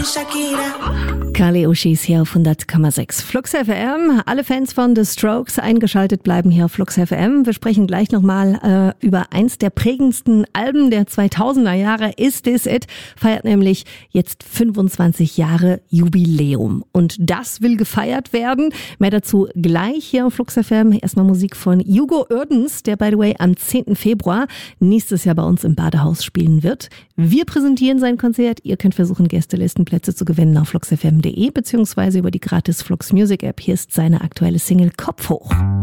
Kali Uchis hier auf 100,6 Flux FM. Alle Fans von The Strokes eingeschaltet bleiben hier auf Flux FM. Wir sprechen gleich nochmal über eins der prägendsten Alben der 2000er Jahre. Is This It? Feiert nämlich jetzt 25 Jahre Jubiläum. Und das will gefeiert werden. Mehr dazu gleich hier auf Flux FM. Erstmal Musik von Hugo Oerdens, der by the way am 10. Februar nächstes Jahr bei uns im Badehaus spielen wird. Wir präsentieren sein Konzert. Ihr könnt versuchen, Gästelistenplätze zu gewinnen auf fluxfm.de beziehungsweise über die gratis Flux Music App. Hier ist seine aktuelle Single Kopf hoch.